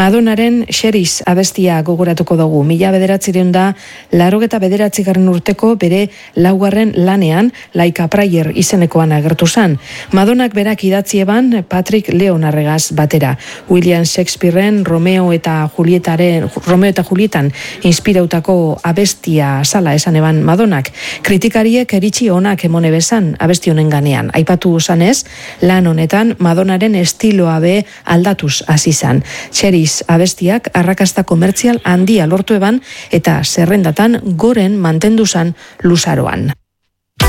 Madonnaren Cherish abestia gogoratuko dugu. 1989 urteko bere laugarren lanean Like a Prayer izenekoan agertu zen. Madonnak berak idatzi eban Patrick Leonarregaz batera. William Shakespearen Romeo eta Julietan inspirautako abestia sala esan eban Madonnak. Kritikariek eritzi onak emone bezan abesti honen ganean. Aipatu zanez, lan honetan Madonnaren estiloa be aldatuz hasi zen. Cherish abestiak arrakasta komertzial handia lortu eban eta zerrendatan goren mantendu zen luzaroan.